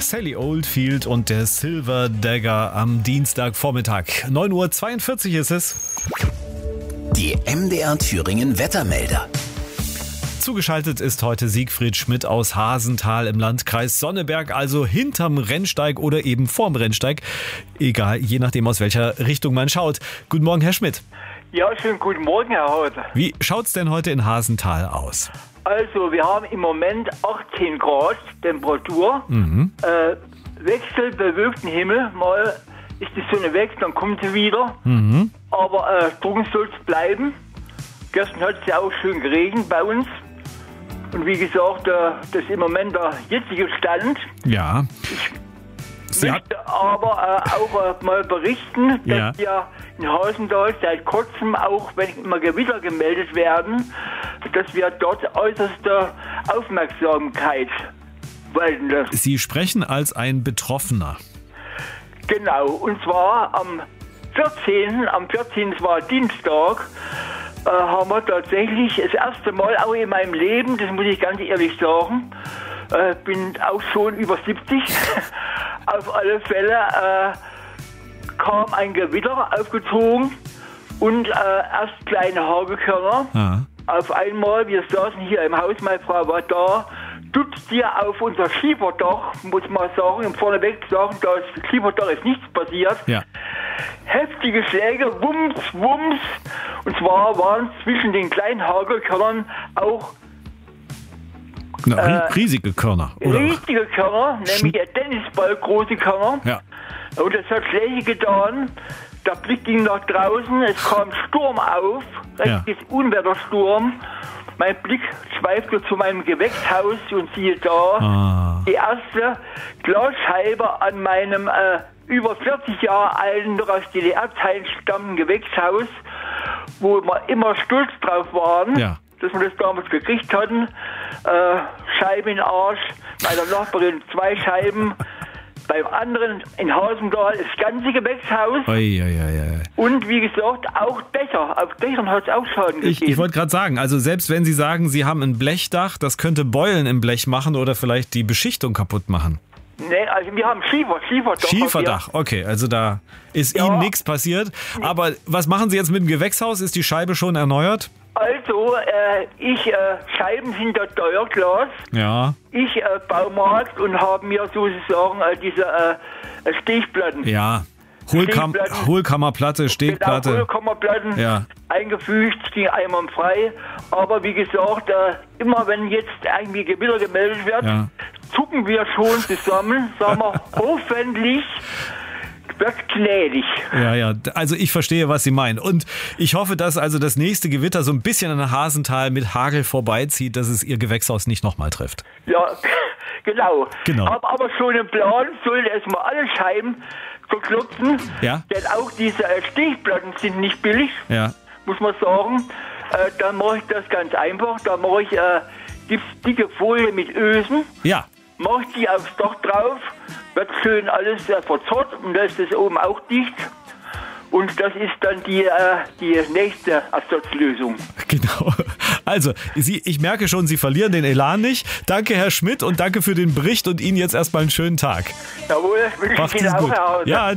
Sally Oldfield und der Silver Dagger am Dienstagvormittag. 9:42 Uhr ist es. Die MDR Thüringen Wettermelder. Zugeschaltet ist heute Siegfried Schmidt aus Hasenthal im Landkreis Sonneberg, also hinterm Rennsteig oder eben vorm Rennsteig. Egal, je nachdem aus welcher Richtung man schaut. Guten Morgen, Herr Schmidt. Ja, schönen guten Morgen, Herr Hauser. Wie schaut's denn heute in Hasenthal aus? Also, wir haben im Moment 18 Grad Temperatur, wechselbewölkten Himmel, mal ist die Sonne weg, dann kommt sie wieder, aber trocken soll es bleiben. Gestern hat es ja auch schön geregnet bei uns und wie gesagt, das ist im Moment der jetzige Stand. Ja. Ich möchte aber auch mal berichten, dass wir in Hasenthal seit kurzem, auch wenn immer Gewitter gemeldet werden, dass wir dort äußerste Aufmerksamkeit walten lassen. Sie sprechen als ein Betroffener. Genau, und zwar am 14. Das war Dienstag, haben wir tatsächlich das erste Mal auch in meinem Leben, das muss ich ganz ehrlich sagen, bin auch schon über 70, auf alle Fälle kam ein Gewitter aufgezogen und erst kleine Hagelkörner. Ja. Auf einmal, wir saßen hier im Haus, meine Frau war da, stützt hier auf unser Schieferdach, muss man sagen, im Vorneweg sagen, das Schieferdach ist nichts passiert. Ja. Heftige Schläge, Wumms, Wumms. Und zwar waren zwischen den kleinen Hagelkörnern auch riesige Körner. Oder? Riesige Körner, nämlich ein Tennisball große Körner. Ja. Und das hat Schläge getan. Der Blick ging nach draußen, es kam Sturm auf, richtiges Unwettersturm. Mein Blick schweifte zu meinem Gewächshaus und siehe da, die erste Glasscheibe an meinem über 40 Jahre alten, noch aus DDR-Zeiten stammenden Gewächshaus, wo wir immer stolz drauf waren, dass wir das damals gekriegt hatten. Scheibe in den Arsch, meiner Nachbarin 2 Scheiben. Beim anderen in Hasenthal das ganze Gewächshaus. Und wie gesagt, auch Dächer. Auf Dächern hat es auch Schaden gegeben. Ich wollte gerade sagen, also selbst wenn Sie sagen, Sie haben ein Blechdach, das könnte Beulen im Blech machen oder vielleicht die Beschichtung kaputt machen. Nee, also wir haben Schieferdach. Schieferdach, okay, also da ist Ihnen nichts passiert. Aber was machen Sie jetzt mit dem Gewächshaus? Ist die Scheibe schon erneuert? Also, Scheiben sind da teuer, Glas. Ja. Ich Baumarkt und habe mir sozusagen diese Stechplatten. Ja. Hohlkammerplatte, Stehplatte. Genau, Hohlkammerplatten eingefügt, ging einwandfrei. Aber wie gesagt, immer wenn jetzt irgendwie Gewitter gemeldet wird, zucken wir schon zusammen, sagen wir hoffentlich wird gnädig. Ja, also ich verstehe, was Sie meinen. Und ich hoffe, dass also das nächste Gewitter so ein bisschen an Hasenthal mit Hagel vorbeizieht, dass es Ihr Gewächshaus nicht nochmal trifft. Ja, genau. Aber schon im Plan sollen erstmal alle Scheiben verklotzen. Ja. Denn auch diese Stechplatten sind nicht billig, muss man sagen. Dann mache ich das ganz einfach. Da mache ich dicke Folie mit Ösen. Ja. Mache ich die aufs Dach drauf, wird schön alles verzerrt und da ist das oben auch dicht. Und das ist dann die nächste Ersatzlösung. Genau. Also, ich merke schon, Sie verlieren den Elan nicht. Danke, Herr Schmidt, und danke für den Bericht und Ihnen jetzt erstmal einen schönen Tag. Jawohl, wünsche ich Ihnen auch, Herr Hauser. Ja,